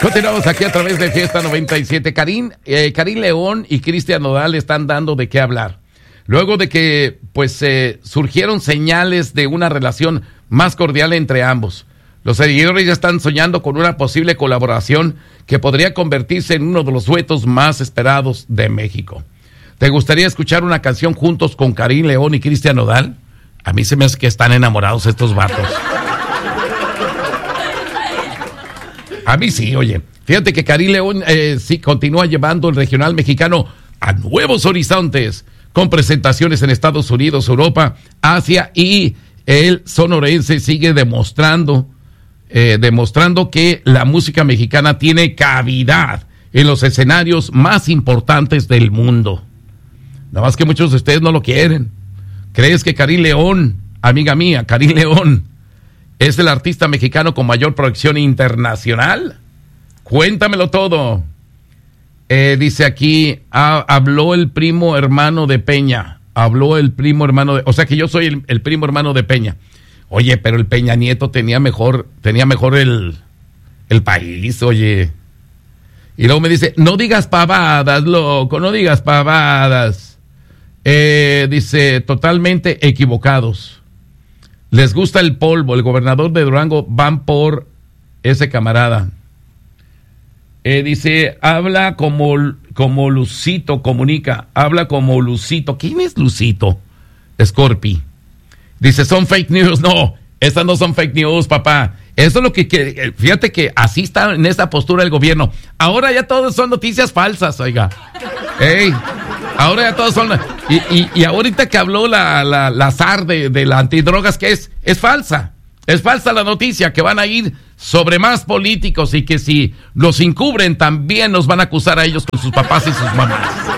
Continuamos aquí a través de Fiesta 97. Karim León y Cristian Nodal están dando de qué hablar. Luego de que surgieron señales de una relación más cordial entre ambos. Los seguidores ya están soñando con una posible colaboración que podría convertirse en uno de los duetos más esperados de México. ¿Te gustaría escuchar una canción juntos con Karim León y Cristian Nodal? A mí se me hace que están enamorados estos vatos. A mí sí, oye. Fíjate que Karim León sí continúa llevando el regional mexicano a nuevos horizontes, con presentaciones en Estados Unidos, Europa, Asia, y el sonorense sigue demostrando que la música mexicana tiene cavidad en los escenarios más importantes del mundo. Nada más que muchos de ustedes no lo quieren. ¿Crees que Karim León, amiga mía, Karim León, es el artista mexicano con mayor proyección internacional? Cuéntamelo todo. Dice aquí, habló el primo hermano de Peña. O sea que yo soy el primo hermano de Peña. Oye, pero el Peña Nieto tenía mejor el país, oye. Y luego me dice, no digas pavadas, loco, no digas pavadas. Dice, totalmente equivocados. Les gusta el polvo. El gobernador de Durango van por ese camarada. Dice, habla como Lucito comunica. Habla como Lucito. ¿Quién es Lucito? Scorpi. Dice, son fake news. No, estas no son fake news, papá. Eso es lo que fíjate que así está en esta postura el gobierno. Ahora ya todos son noticias falsas, oiga. Ey, ahora ya todos son... Y ahorita que habló la SAR de la antidrogas, que es falsa. Es falsa la noticia, que van a ir sobre más políticos y que si los encubren también nos van a acusar a ellos con sus papás y sus mamás.